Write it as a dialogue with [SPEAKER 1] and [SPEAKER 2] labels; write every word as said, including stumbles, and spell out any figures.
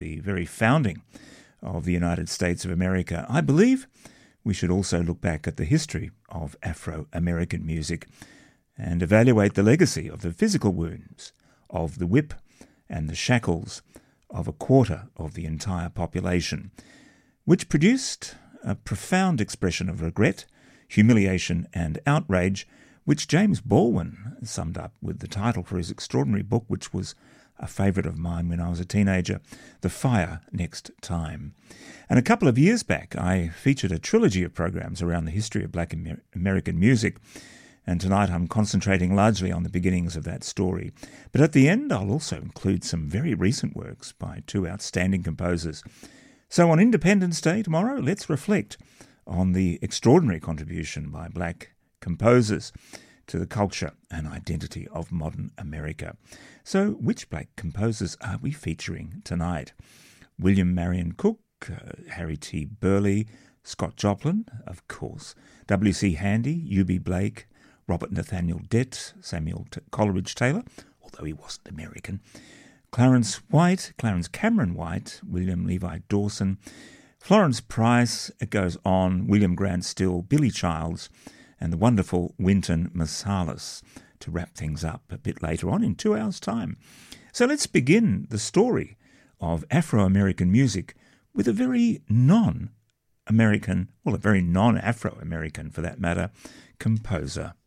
[SPEAKER 1] the very founding of the United States of America, I believe we should also look back at the history of Afro-American music and evaluate the legacy of the physical wounds, of the whip and the shackles of a quarter of the entire population, which produced a profound expression of regret, humiliation and outrage, which James Baldwin summed up with the title for his extraordinary book, which was a favourite of mine when I was a teenager, The Fire Next Time. And a couple of years back, I featured a trilogy of programs around the history of black Amer- American music, and tonight I'm concentrating largely on the beginnings of that story. But at the end, I'll also include some very recent works by two outstanding composers. So on Independence Day tomorrow, let's reflect on the extraordinary contribution by black composers to the culture and identity of modern America. So which black composers are we featuring tonight? William Marion Cook, uh, Harry T. Burleigh, Scott Joplin, of course, W C Handy, U B Blake, Robert Nathaniel Dett, Samuel T- Coleridge Taylor, although he wasn't American, Clarence White, Clarence Cameron White, William Levi Dawson, Florence Price, it goes on, William Grant Still, Billy Childs, and the wonderful Wynton Marsalis to wrap things up a bit later on in two hours' time. So let's begin the story of Afro-American music with a very non-American, well, a very non-Afro-American, for that matter, composer.